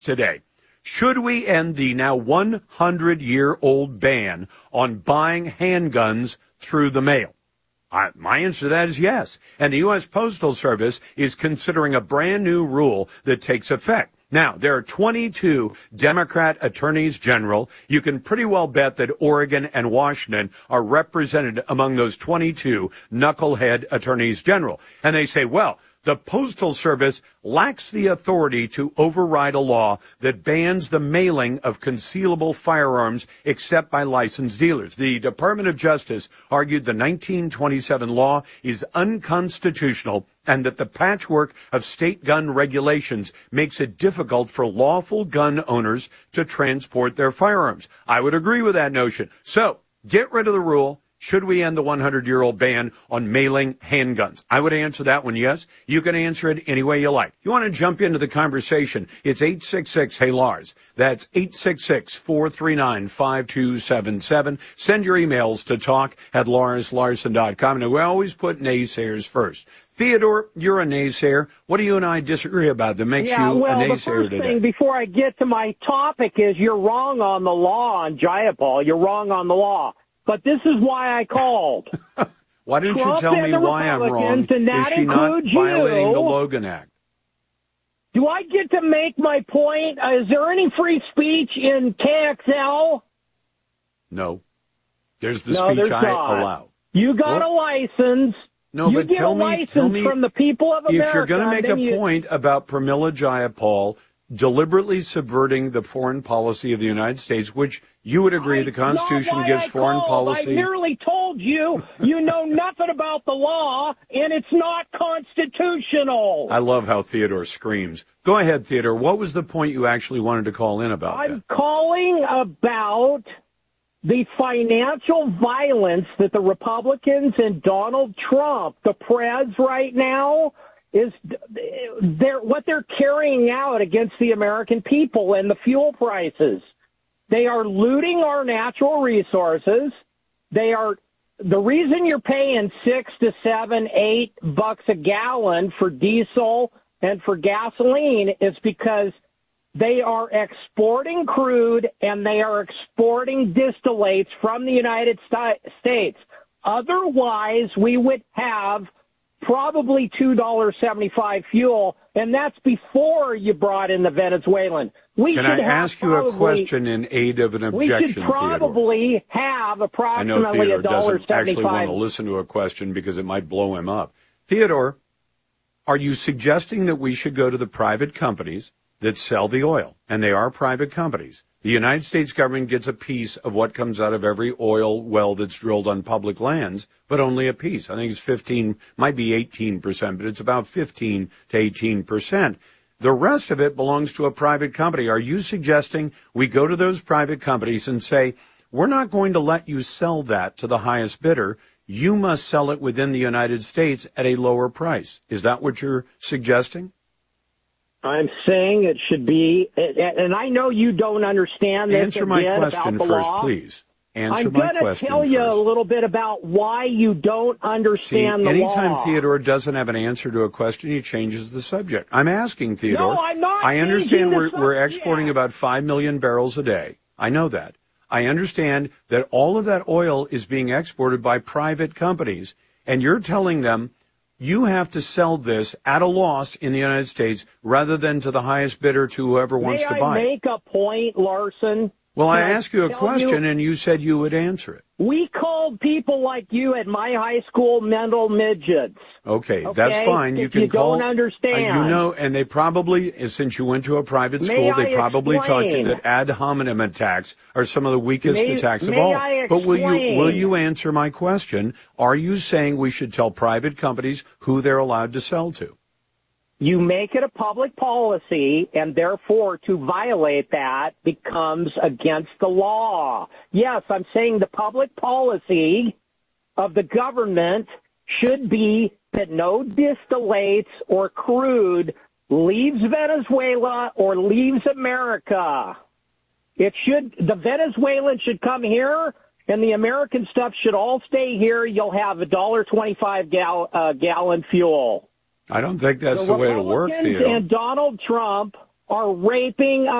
today. Should we end the now 100-year-old ban on buying handguns through the mail? My answer to that is yes. And the U.S. Postal Service is considering a brand new rule that takes effect. Now, there are 22 Democrat attorneys general. You can pretty well bet that Oregon and Washington are represented among those 22 knucklehead attorneys general. And they say, well, the Postal Service lacks the authority to override a law that bans the mailing of concealable firearms except by licensed dealers. The Department of Justice argued the 1927 law is unconstitutional and that the patchwork of state gun regulations makes it difficult for lawful gun owners to transport their firearms. I would agree with that notion. So, get rid of the rule. Should we end the 100-year-old ban on mailing handguns? I would answer that one yes. You can answer it any way you like. You want to jump into the conversation, it's 866-HEY-LARS. That's 866-439-5277. Send your emails to talk@LarsLarson.com. And we always put naysayers first. Theodore, you're a naysayer. What do you and I disagree about that makes you a naysayer the first today? thing before I get to my topic is you're wrong on the law on Jayapal. You're wrong on the law. But this is why I called. Why didn't you tell me why I'm wrong? Is she not violating the Logan Act? Do I get to make my point? Is there any free speech in KXL? No. There's the speech I allow. You got a license. No, but tell me from the people of America. If you're going to make a point about Pramila Jayapal deliberately subverting the foreign policy of the United States, which you would agree the Constitution gives foreign policy. I merely told you you know nothing about the law, and it's not constitutional. I love how Theodore screams. Go ahead, Theodore. What was the point you actually wanted to call in about? I'm calling about the financial violence that the Republicans and Donald Trump, the prez right now, is what they're carrying out against the American people and the fuel prices. They are looting our natural resources. The reason you're paying $6 to $7, $8 a gallon for diesel and for gasoline is because they are exporting crude and they are exporting distillates from the United States. Otherwise, we would have probably $2.75 fuel, and that's before you brought in the Venezuelan. Can I ask you a question in aid of an objection, We should probably have approximately $1.75. I know Theodore doesn't actually want to listen to a question because it might blow him up. Theodore, are you suggesting that we should go to the private companies that sell the oil? And they are private companies. The United States government gets a piece of what comes out of every oil well that's drilled on public lands, but only a piece. I think it's 15, might be 18%, but it's about 15 to 18%. The rest of it belongs to a private company. Are you suggesting we go to those private companies and say, we're not going to let you sell that to the highest bidder. You must sell it within the United States at a lower price. Is that what you're suggesting? I'm saying it should be, and I know you don't understand this. Answer my question first, please. Answer my question first. I'm going to tell you a little bit about why you don't understand the law. Anytime Theodore doesn't have an answer to a question, he changes the subject. I'm asking Theodore. No, I'm not. I understand we're exporting about 5 million barrels a day. I know that. I understand that all of that oil is being exported by private companies, and you're telling them you have to sell this at a loss in the United States rather than to the highest bidder, to whoever wants to buy it. May I make a point, Larson? Well, I asked you a question, and you said you would answer it. We called people like you at my high school mental midgets. Okay, that's fine. You can call. Don't understand. You know, and they probably, since you went to a private school, they probably taught you that ad hominem attacks are some of the weakest attacks of all. But will you answer my question? Are you saying we should tell private companies who they're allowed to sell to? You make it a public policy, and therefore to violate that becomes against the law. Yes, I'm saying the public policy of the government should be that no distillates or crude leaves Venezuela or leaves America. The Venezuelan should come here, and the American stuff should all stay here. You'll have $1.25 gallon fuel. I don't think that's the way to work, Theo. And Donald Trump are raping